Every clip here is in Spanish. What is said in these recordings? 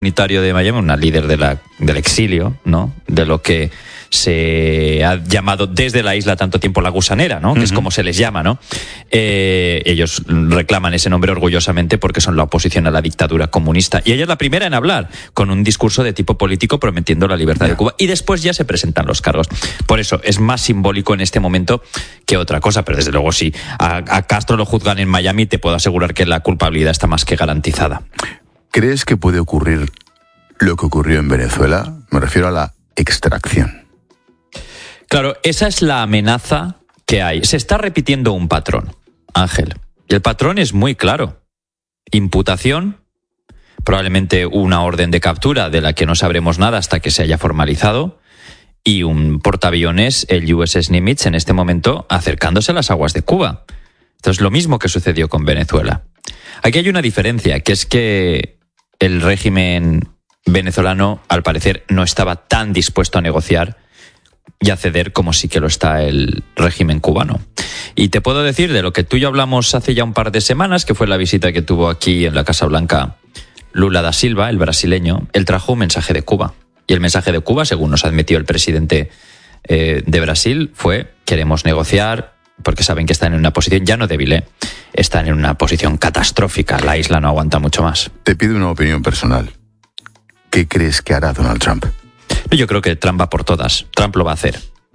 Unitario de Miami, una líder del exilio, ¿no? De lo que se ha llamado desde la isla tanto tiempo la gusanera, ¿no? Que es como se les llama, ¿no? Ellos reclaman ese nombre orgullosamente porque son la oposición a la dictadura comunista. Y ella es la primera en hablar, con un discurso de tipo político prometiendo la libertad de Cuba. Y después ya se presentan los cargos. Por eso es más simbólico en este momento que otra cosa. Pero desde luego, si a Castro lo juzgan en Miami, te puedo asegurar que la culpabilidad está más que garantizada. ¿Crees que puede ocurrir lo que ocurrió en Venezuela? Me refiero a la extracción. Claro, esa es la amenaza que hay. Se está repitiendo un patrón, Ángel. Y el patrón es muy claro. Imputación, probablemente una orden de captura de la que no sabremos nada hasta que se haya formalizado, y un portaaviones, el USS Nimitz, en este momento acercándose a las aguas de Cuba. Esto es lo mismo que sucedió con Venezuela. Aquí hay una diferencia, que es que el régimen venezolano, al parecer, no estaba tan dispuesto a negociar y a ceder como sí que lo está el régimen cubano. Y te puedo decir de lo que tú y yo hablamos hace ya un par de semanas, que fue la visita que tuvo aquí en la Casa Blanca Lula da Silva, el brasileño. Él trajo un mensaje de Cuba. Y el mensaje de Cuba, según nos admitió el presidente de Brasil, fue: queremos negociar, porque saben que están en una posición ya no débil, están en una posición catastrófica. La isla no aguanta mucho más. Te pido una opinión personal. ¿Qué crees que hará Donald Trump? Yo creo que Trump va por todas. Trump lo va a hacer.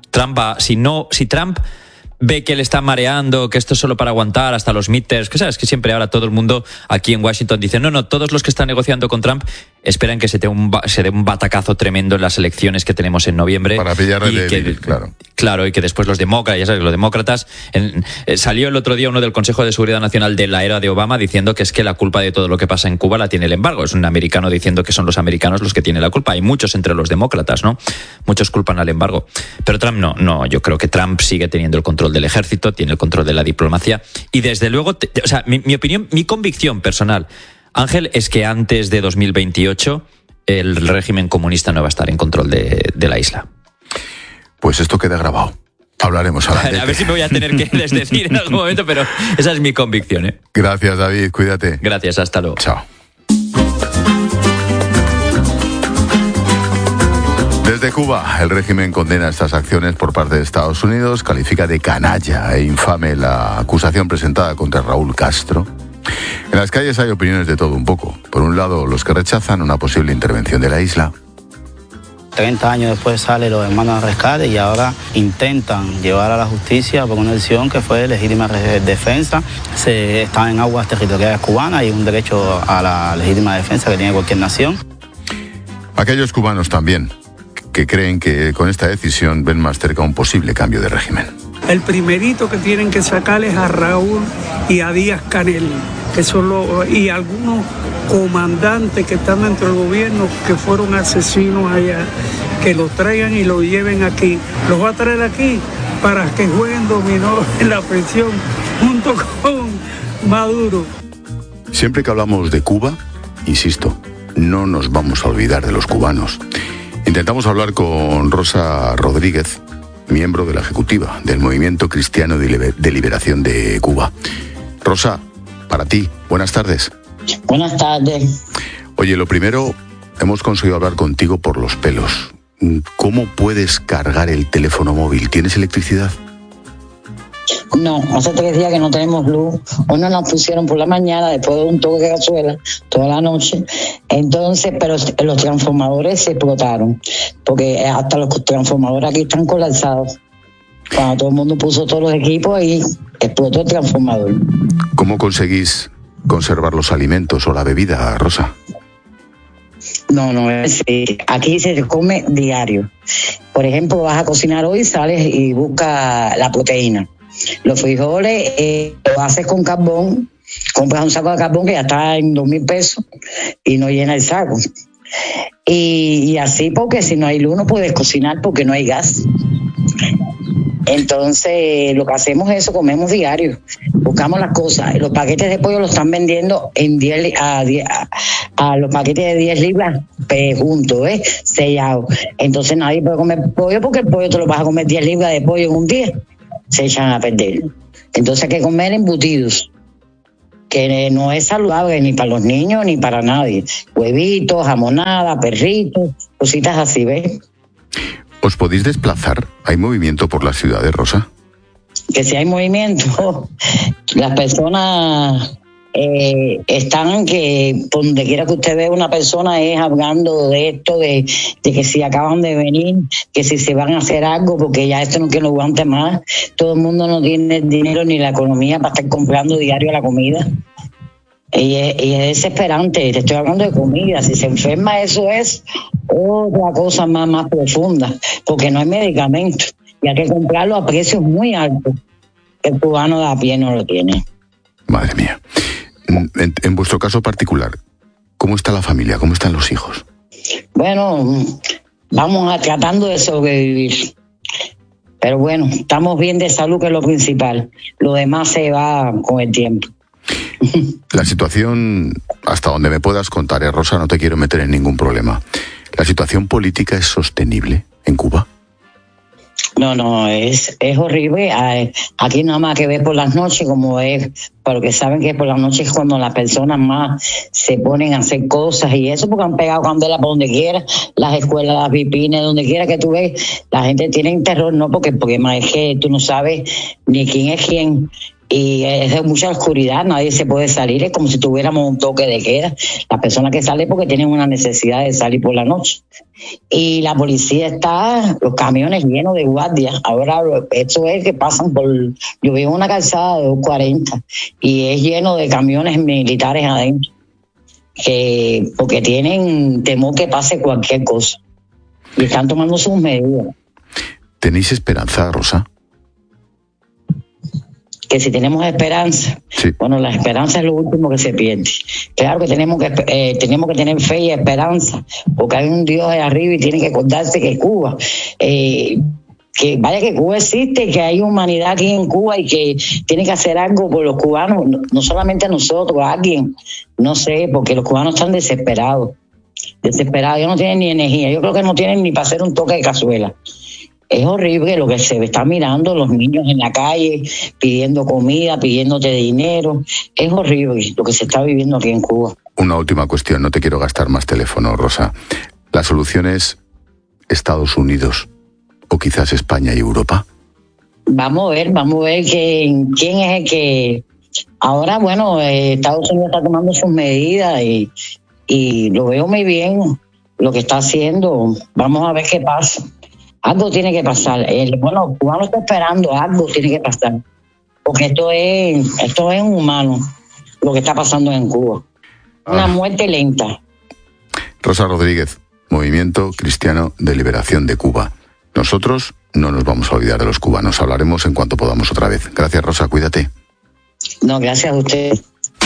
Si Trump ve que le está mareando, que esto es solo para aguantar hasta los midterms, que sabes que siempre ahora todo el mundo aquí en Washington dice no, todos los que están negociando con Trump esperan que se dé un batacazo tremendo en las elecciones que tenemos en noviembre. Para pillarle débil, claro. Claro, y que después los demócratas, ya sabes, los demócratas... salió el otro día uno del Consejo de Seguridad Nacional de la era de Obama diciendo que es que la culpa de todo lo que pasa en Cuba la tiene el embargo. Es un americano diciendo que son los americanos los que tienen la culpa. Hay muchos entre los demócratas, ¿no? Muchos culpan al embargo. Pero Trump no, yo creo que Trump sigue teniendo el control del ejército, tiene el control de la diplomacia y desde luego, mi opinión, mi convicción personal, Ángel, es que antes de 2028 el régimen comunista no va a estar en control de la isla. Pues esto queda grabado. Hablaremos ahora. A ver si me voy a tener que desdecir en algún momento, pero esa es mi convicción, ¿eh? Gracias, David. Cuídate. Gracias, hasta luego. Chao. Desde Cuba, el régimen condena estas acciones por parte de Estados Unidos, califica de canalla e infame la acusación presentada contra Raúl Castro. En las calles hay opiniones de todo un poco. Por un lado, los que rechazan una posible intervención de la isla. 30 años después sale los hermanos de rescate y ahora intentan llevar a la justicia por una decisión que fue legítima defensa. Se está en aguas territoriales cubanas y un derecho a la legítima defensa que tiene cualquier nación. Aquellos cubanos también, que creen que con esta decisión ven más cerca un posible cambio de régimen. El primerito que tienen que sacar es a Raúl y a Díaz-Canel, que son y algunos comandantes que están dentro del gobierno que fueron asesinos allá, que los traigan y los lleven aquí. Los va a traer aquí para que jueguen dominó en la prisión junto con Maduro. Siempre que hablamos de Cuba, insisto, no nos vamos a olvidar de los cubanos. Intentamos hablar con Rosa Rodríguez, miembro de la ejecutiva del Movimiento Cristiano de Liberación de Cuba. Rosa, para ti, buenas tardes. Buenas tardes. Oye, lo primero, hemos conseguido hablar contigo por los pelos. ¿Cómo puedes cargar el teléfono móvil? ¿Tienes electricidad? No, hace 3 días que no tenemos luz. Uno nos pusieron por la mañana después de un toque de gazuela toda la noche. Entonces, pero los transformadores se explotaron, porque hasta los transformadores aquí están colapsados. Cuando todo el mundo puso todos los equipos y explotó el transformador. ¿Cómo conseguís conservar los alimentos o la bebida, Rosa? No, aquí se come diario. Por ejemplo, vas a cocinar hoy, sales y buscas la proteína. Los frijoles lo haces con carbón, compras un saco de carbón que ya está en 2,000 pesos y no llena el saco. Y así, porque si no hay luz no puedes cocinar porque no hay gas. Entonces, lo que hacemos es eso, comemos diario, buscamos las cosas. Los paquetes de pollo los están vendiendo en a los paquetes de 10 libras juntos, sellados. Entonces nadie puede comer pollo porque el pollo te lo vas a comer 10 libras de pollo en un día. Se echan a perder. Entonces hay que comer embutidos. que no es saludable ni para los niños ni para nadie. Huevitos, jamonada, perritos, cositas así, ¿ves? ¿Os podéis desplazar? ¿Hay movimiento por las ciudades, Rosa? Que si hay movimiento, las personas están que por donde quiera que usted vea una persona es hablando de esto, de que si acaban de venir, que si se van a hacer algo, porque ya esto no que lo aguante más. Todo el mundo no tiene dinero ni la economía para estar comprando diario la comida. Y es desesperante, te estoy hablando de comida. Si se enferma, eso es otra cosa más profunda, porque no hay medicamento y hay que comprarlo a precios muy altos. El cubano de a pie no lo tiene. Madre mía. En vuestro caso particular, ¿cómo está la familia? ¿Cómo están los hijos? Bueno, vamos tratando de sobrevivir. Pero bueno, estamos bien de salud, que es lo principal. Lo demás se va con el tiempo. La situación, hasta donde me puedas contar, Rosa, no te quiero meter en ningún problema. ¿La situación política es sostenible en Cuba? No, es horrible. Aquí nada más que ver por las noches como es, porque saben que por las noches es cuando las personas más se ponen a hacer cosas y eso, porque han pegado candela por donde quiera, las escuelas, las vipines, donde quiera que tú ves, la gente tiene terror, no, porque más es que tú no sabes ni quién es quién. Y es de mucha oscuridad, nadie se puede salir, es como si tuviéramos un toque de queda. Las personas que salen porque tienen una necesidad de salir por la noche. Y la policía está, los camiones llenos de guardias. Ahora, esto es que pasan por... Yo vivo en una calzada de 240 y es lleno de camiones militares adentro, porque tienen temor que pase cualquier cosa. Y están tomando sus medidas. ¿Tenéis esperanza, Rosa? Que si tenemos esperanza, sí. Bueno, la esperanza es lo último que se pierde. Claro que tenemos que tener fe y esperanza, porque hay un Dios ahí arriba y tiene que acordarse que Cuba, que Cuba existe, que hay humanidad aquí en Cuba y que tiene que hacer algo por los cubanos, no solamente nosotros, alguien, no sé, porque los cubanos están desesperados, ellos no tienen ni energía, yo creo que no tienen ni para hacer un toque de cazuela. Es horrible lo que se está mirando, los niños en la calle pidiendo comida, pidiéndote dinero. Es horrible lo que se está viviendo aquí en Cuba. Una última cuestión, no te quiero gastar más teléfono, Rosa. ¿La solución es Estados Unidos o quizás España y Europa? Vamos a ver quién es el que... Ahora, bueno, Estados Unidos está tomando sus medidas y lo veo muy bien lo que está haciendo. Vamos a ver qué pasa. Algo tiene que pasar. El cubano está esperando, algo tiene que pasar. Porque esto es inhumano, lo que está pasando en Cuba. Una muerte lenta. Rosa Rodríguez, Movimiento Cristiano de Liberación de Cuba. Nosotros no nos vamos a olvidar de los cubanos. Hablaremos en cuanto podamos otra vez. Gracias, Rosa, cuídate. No, gracias a usted.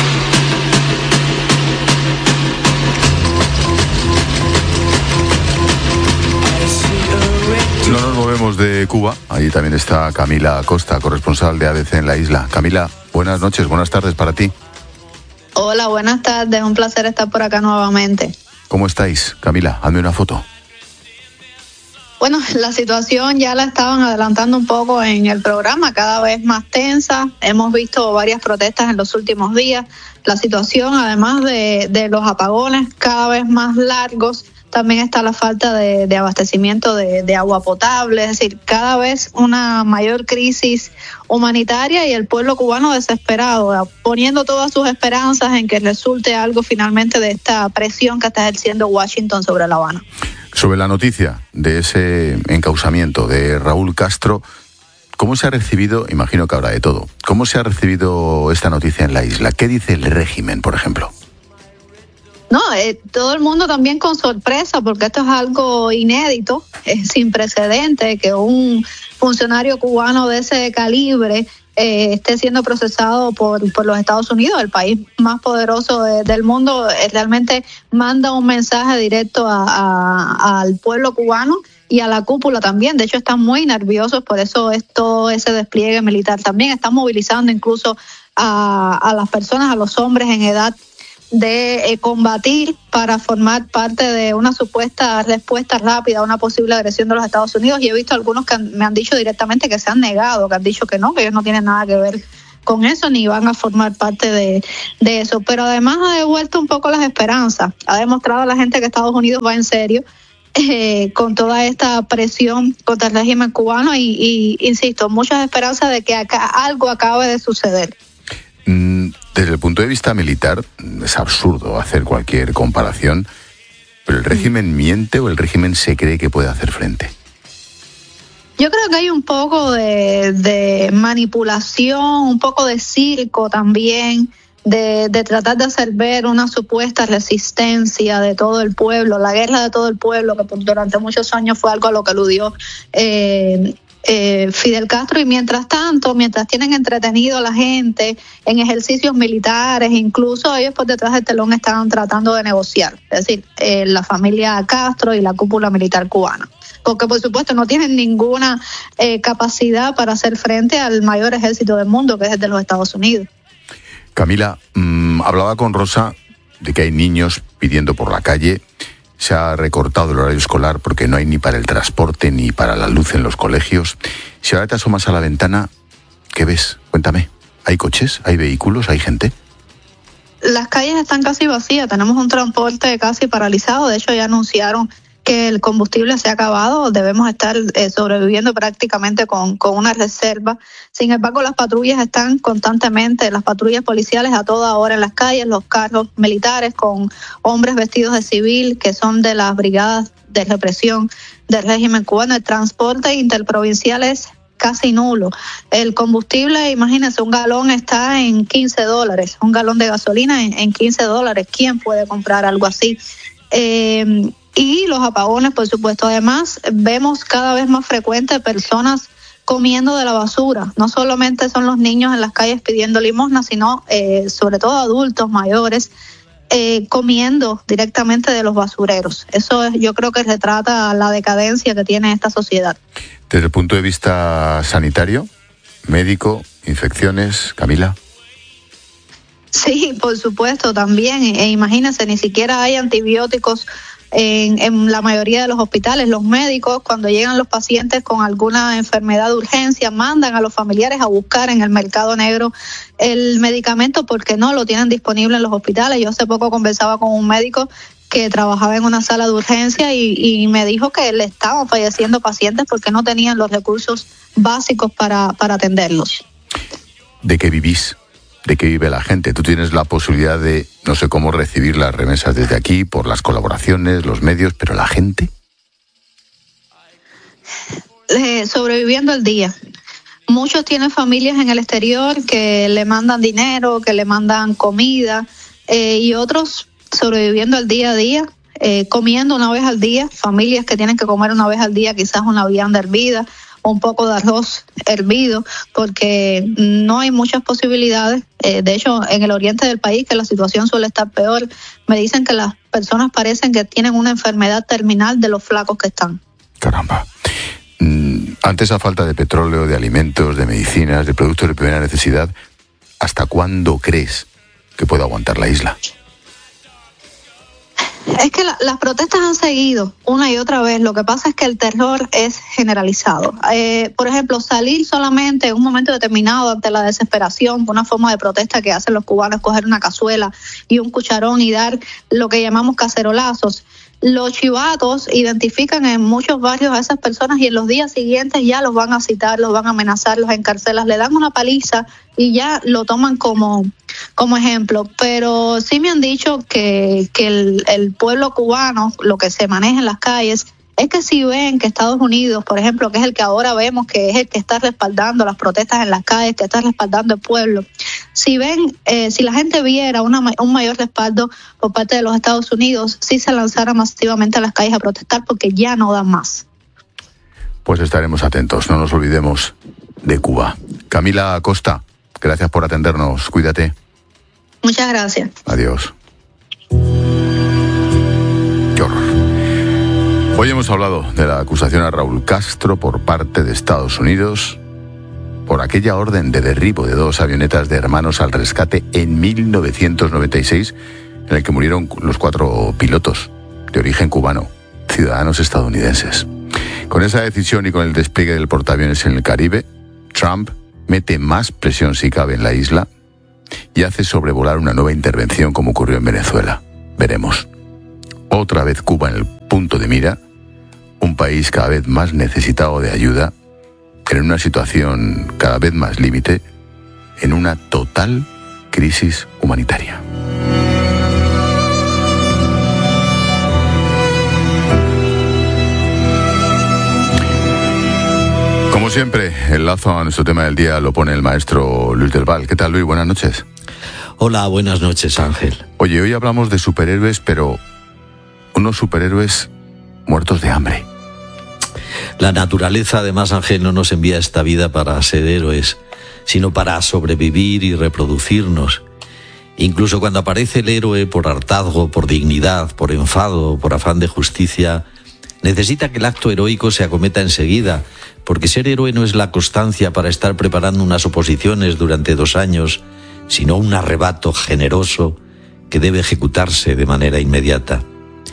No nos movemos de Cuba. Allí también está Camila Acosta, corresponsal de ABC en la isla. Camila, buenas noches, buenas tardes para ti. Hola, buenas tardes. Un placer estar por acá nuevamente. ¿Cómo estáis? Camila, hazme una foto. Bueno, la situación ya la estaban adelantando un poco en el programa, cada vez más tensa. Hemos visto varias protestas en los últimos días. La situación, además de los apagones cada vez más largos, también está la falta de abastecimiento de agua potable, es decir, cada vez una mayor crisis humanitaria y el pueblo cubano desesperado, poniendo todas sus esperanzas en que resulte algo finalmente de esta presión que está ejerciendo Washington sobre La Habana. Sobre la noticia de ese encausamiento de Raúl Castro, ¿cómo se ha recibido? Imagino que habrá de todo. ¿Cómo se ha recibido esta noticia en la isla? ¿Qué dice el régimen, por ejemplo? No, todo el mundo también con sorpresa, porque esto es algo inédito, sin precedente, que un funcionario cubano de ese calibre esté siendo procesado por los Estados Unidos, el país más poderoso del mundo. Realmente manda un mensaje directo al pueblo cubano y a la cúpula también. De hecho, están muy nerviosos, por eso es todo ese despliegue militar. También están movilizando incluso a las personas, a los hombres en edad de combatir para formar parte de una supuesta respuesta rápida a una posible agresión de los Estados Unidos, y he visto algunos que me han dicho directamente que se han negado, que han dicho que no, que ellos no tienen nada que ver con eso ni van a formar parte de eso. Pero además ha devuelto un poco las esperanzas, ha demostrado a la gente que Estados Unidos va en serio con toda esta presión contra el régimen cubano y insisto, muchas esperanzas de que algo acabe de suceder. Desde el punto de vista militar, es absurdo hacer cualquier comparación, pero ¿el régimen miente o el régimen se cree que puede hacer frente? Yo creo que hay un poco de manipulación, un poco de circo también, de tratar de hacer ver una supuesta resistencia de todo el pueblo, la guerra de todo el pueblo, que durante muchos años fue algo a lo que aludió Fidel Castro, y mientras tanto, mientras tienen entretenido a la gente en ejercicios militares, incluso ellos por detrás del telón estaban tratando de negociar, es decir, la familia Castro y la cúpula militar cubana, porque por supuesto no tienen ninguna capacidad para hacer frente al mayor ejército del mundo, que es el de los Estados Unidos. Camila, hablaba con Rosa de que hay niños pidiendo por la calle. Se ha recortado el horario escolar porque no hay ni para el transporte ni para la luz en los colegios. Si ahora te asomas a la ventana, ¿qué ves? Cuéntame. ¿Hay coches? ¿Hay vehículos? ¿Hay gente? Las calles están casi vacías. Tenemos un transporte casi paralizado. De hecho, ya anunciaron que el combustible se ha acabado. Debemos estar sobreviviendo prácticamente con una reserva. Sin embargo, las patrullas están constantemente, las patrullas policiales a toda hora en las calles, los carros militares con hombres vestidos de civil que son de las brigadas de represión del régimen cubano. El transporte interprovincial es casi nulo. El combustible, imagínense, un galón está en $15, un galón de gasolina en $15. ¿Quién puede comprar algo así? Y los apagones, por supuesto. Además, vemos cada vez más frecuente personas comiendo de la basura. No solamente son los niños en las calles pidiendo limosna, sino sobre todo adultos mayores comiendo directamente de los basureros. Eso yo creo que retrata la decadencia que tiene esta sociedad. Desde el punto de vista sanitario, médico, infecciones, Camila. Sí, por supuesto, también. Imagínense, ni siquiera hay antibióticos en la mayoría de los hospitales. Los médicos, cuando llegan los pacientes con alguna enfermedad de urgencia, mandan a los familiares a buscar en el mercado negro el medicamento porque no lo tienen disponible en los hospitales. Yo hace poco conversaba con un médico que trabajaba en una sala de urgencia y me dijo que le estaban falleciendo pacientes porque no tenían los recursos básicos para atenderlos. ¿De qué vivís? ¿De qué vive la gente? Tú tienes la posibilidad de, no sé cómo, recibir las remesas desde aquí, por las colaboraciones, los medios, pero la gente... Sobreviviendo el día. Muchos tienen familias en el exterior que le mandan dinero, que le mandan comida, y otros sobreviviendo el día a día, comiendo una vez al día, familias que tienen que comer una vez al día, quizás una vianda hervida, un poco de arroz hervido, porque no hay muchas posibilidades. De hecho, en el oriente del país, que la situación suele estar peor, me dicen que las personas parecen que tienen una enfermedad terminal de los flacos que están. Caramba. Ante esa falta de petróleo, de alimentos, de medicinas, de productos de primera necesidad, ¿hasta cuándo crees que puede aguantar la isla? Es que las protestas han seguido una y otra vez. Lo que pasa es que el terror es generalizado. Por ejemplo, salir solamente en un momento determinado ante la desesperación, una forma de protesta que hacen los cubanos, coger una cazuela y un cucharón y dar lo que llamamos cacerolazos. Los chivatos identifican en muchos barrios a esas personas y en los días siguientes ya los van a citar, los van a amenazar, los encarcelan, le dan una paliza y ya lo toman como ejemplo. Pero sí me han dicho que el pueblo cubano, lo que se maneja en las calles, es que si ven que Estados Unidos, por ejemplo, que es el que ahora vemos que es el que está respaldando las protestas en las calles, que está respaldando el pueblo, si ven, si la gente viera un mayor respaldo por parte de los Estados Unidos, sí se lanzara masivamente a las calles a protestar porque ya no dan más. Pues estaremos atentos, no nos olvidemos de Cuba. Camila Acosta, gracias por atendernos, cuídate. Muchas gracias. Adiós. Qué horror. Hoy hemos hablado de la acusación a Raúl Castro por parte de Estados Unidos por aquella orden de derribo de 2 avionetas de Hermanos al Rescate en 1996, en el que murieron los 4 pilotos de origen cubano, ciudadanos estadounidenses. Con esa decisión y con el despliegue del portaaviones en el Caribe, Trump mete más presión si cabe en la isla y hace sobrevolar una nueva intervención como ocurrió en Venezuela. Veremos. Otra vez Cuba en el punto de mira, un país cada vez más necesitado de ayuda, en una situación cada vez más límite, en una total crisis humanitaria. Como siempre, el lazo a nuestro tema del día lo pone el maestro Luis del Val. ¿Qué tal, Luis? Buenas noches. Hola, buenas noches, Ángel. Oye, hoy hablamos de superhéroes, pero unos superhéroes muertos de hambre. La naturaleza, además, Ángel, no nos envía a esta vida para ser héroes, sino para sobrevivir y reproducirnos. Incluso cuando aparece el héroe por hartazgo, por dignidad, por enfado, por afán de justicia, necesita que el acto heroico se acometa enseguida, porque ser héroe no es la constancia para estar preparando unas oposiciones durante 2 años, sino un arrebato generoso que debe ejecutarse de manera inmediata.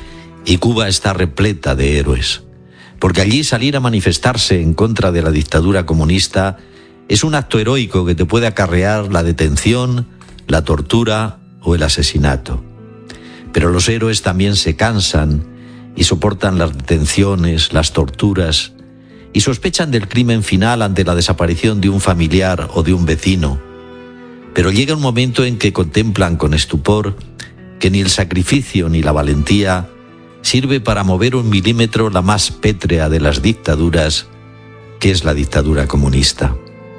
Y Cuba está repleta de héroes, porque allí salir a manifestarse en contra de la dictadura comunista es un acto heroico que te puede acarrear la detención, la tortura o el asesinato. Pero los héroes también se cansan y soportan las detenciones, las torturas, y sospechan del crimen final ante la desaparición de un familiar o de un vecino. Pero llega un momento en que contemplan con estupor que ni el sacrificio ni la valentía sirve para mover 1 milímetro la más pétrea de las dictaduras, que es la dictadura comunista.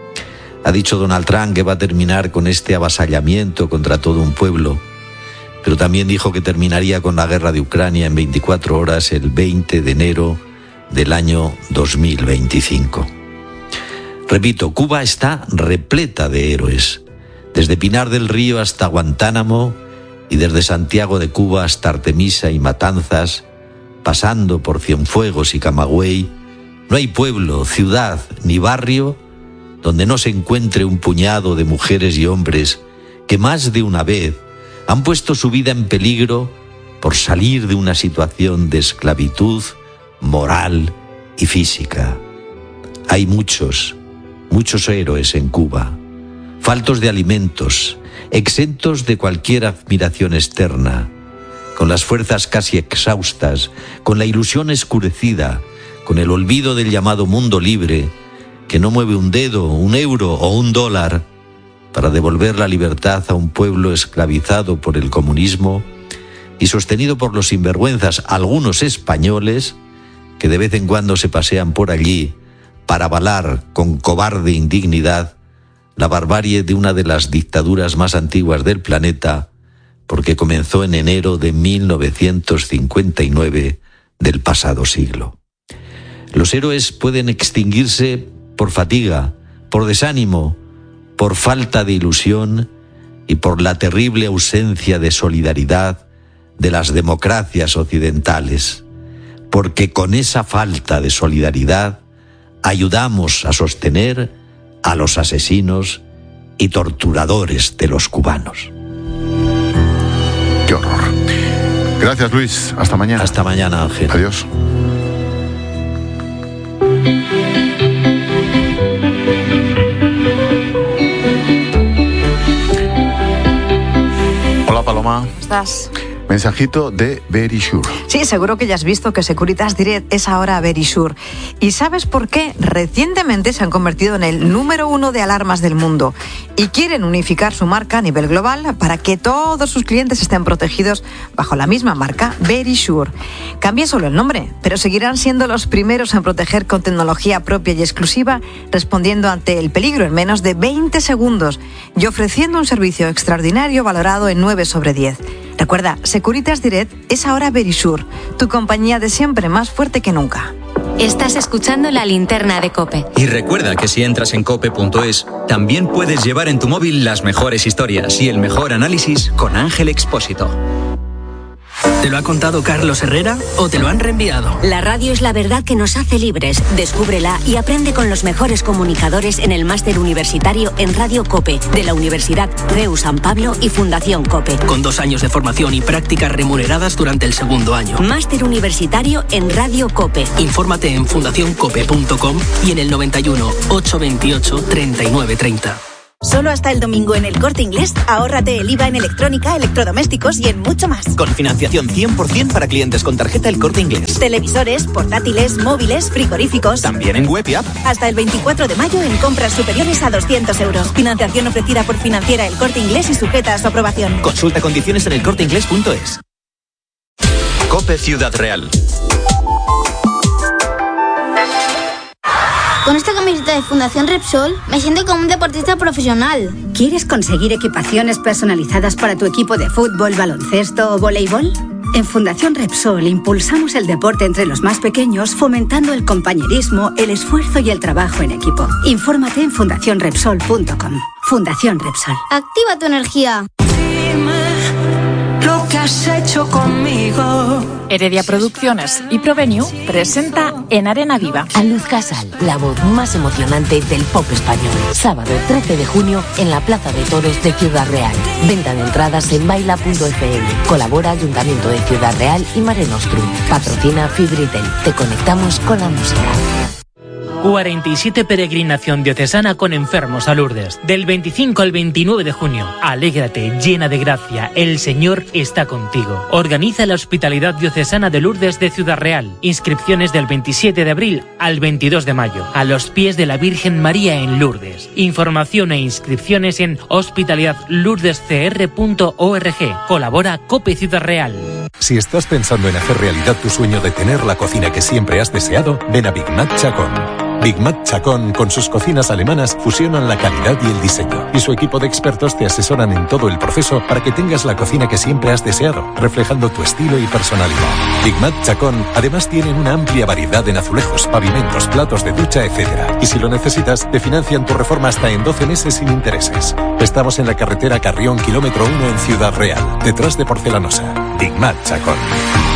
Ha dicho Donald Trump que va a terminar con este avasallamiento contra todo un pueblo, pero también dijo que terminaría con la guerra de Ucrania en 24 horas el 20 de enero del año 2025. Repito, Cuba está repleta de héroes, desde Pinar del Río hasta Guantánamo y desde Santiago de Cuba hasta Artemisa y Matanzas, pasando por Cienfuegos y Camagüey. No hay pueblo, ciudad ni barrio donde no se encuentre un puñado de mujeres y hombres que más de una vez han puesto su vida en peligro por salir de una situación de esclavitud moral y física. Hay muchos héroes en Cuba, faltos de alimentos, exentos de cualquier admiración externa, con las fuerzas casi exhaustas, con la ilusión escurecida, con el olvido del llamado mundo libre, que no mueve un dedo, un euro o un dólar para devolver la libertad a un pueblo esclavizado por el comunismo y sostenido por los sinvergüenzas, algunos españoles, que de vez en cuando se pasean por allí para avalar con cobarde indignidad la barbarie de una de las dictaduras más antiguas del planeta, porque comenzó en enero de 1959 del pasado siglo. Los héroes pueden extinguirse por fatiga, por desánimo, por falta de ilusión y por la terrible ausencia de solidaridad de las democracias occidentales, porque con esa falta de solidaridad ayudamos a sostener a los asesinos y torturadores de los cubanos. ¡Qué horror! Gracias, Luis. Hasta mañana. Hasta mañana, Ángel. Adiós. Hola, Paloma. ¿Cómo estás? Mensajito de Verisure. Sí, seguro que ya has visto que Securitas Direct es ahora Verisure. ¿Y sabes por qué? Recientemente se han convertido en el número 1 de alarmas del mundo y quieren unificar su marca a nivel global para que todos sus clientes estén protegidos bajo la misma marca, Verisure. Cambia solo el nombre, pero seguirán siendo los primeros en proteger con tecnología propia y exclusiva, respondiendo ante el peligro en menos de 20 segundos y ofreciendo un servicio extraordinario valorado en 9 sobre 10. Recuerda, Securitas Direct es ahora Verisure, tu compañía de siempre más fuerte que nunca. Estás escuchando La Linterna de COPE. Y recuerda que si entras en cope.es, también puedes llevar en tu móvil las mejores historias y el mejor análisis con Ángel Expósito. ¿Te lo ha contado Carlos Herrera o te lo han reenviado? La radio es la verdad que nos hace libres. Descúbrela y aprende con los mejores comunicadores en el máster universitario en Radio COPE de la Universidad CEU San Pablo y Fundación COPE. Con 2 años de formación y prácticas remuneradas durante el segundo año. Máster universitario en Radio COPE. Infórmate en fundacioncope.com y en el 91 828 3930. Solo hasta el domingo en El Corte Inglés, ahórrate el IVA en electrónica, electrodomésticos y en mucho más. Con financiación 100% para clientes con tarjeta El Corte Inglés. Televisores, portátiles, móviles, frigoríficos. También en web y app. Hasta el 24 de mayo en compras superiores a 200 euros. Financiación ofrecida por Financiera El Corte Inglés y sujeta a su aprobación. Consulta condiciones en elcorteinglés.es. COPE Ciudad Real. Con esta camiseta de Fundación Repsol me siento como un deportista profesional. ¿Quieres conseguir equipaciones personalizadas para tu equipo de fútbol, baloncesto o voleibol? En Fundación Repsol impulsamos el deporte entre los más pequeños, fomentando el compañerismo, el esfuerzo y el trabajo en equipo. Infórmate en fundacionrepsol.com. Fundación Repsol. Activa tu energía. Lo que has hecho conmigo. Heredia Producciones y Provenio presenta En Arena Viva a Luz Casal, la voz más emocionante del pop español. Sábado 13 de junio en la Plaza de Toros de Ciudad Real. Venta de entradas en baila.fm. Colabora Ayuntamiento de Ciudad Real y Mare Nostrum. Patrocina Fibritel. Te conectamos con la música. 47 peregrinación diocesana con enfermos a Lourdes. Del 25 al 29 de junio. Alégrate, llena de gracia. El Señor está contigo. Organiza la Hospitalidad Diocesana de Lourdes de Ciudad Real. Inscripciones del 27 de abril al 22 de mayo. A los pies de la Virgen María en Lourdes. Información e inscripciones en hospitalidadlourdescr.org. Colabora COPE Ciudad Real. Si estás pensando en hacer realidad tu sueño de tener la cocina que siempre has deseado, ven a Big Mac Chacón. Big Mac Chacón, con sus cocinas alemanas, fusionan la calidad y el diseño. Y su equipo de expertos te asesoran en todo el proceso para que tengas la cocina que siempre has deseado, reflejando tu estilo y personalidad. Big Mac Chacón, además, tienen una amplia variedad en azulejos, pavimentos, platos de ducha, etc. Y si lo necesitas, te financian tu reforma hasta en 12 meses sin intereses. Estamos en la carretera Carrión, kilómetro 1 en Ciudad Real, detrás de Porcelanosa. Big Mac Chacón.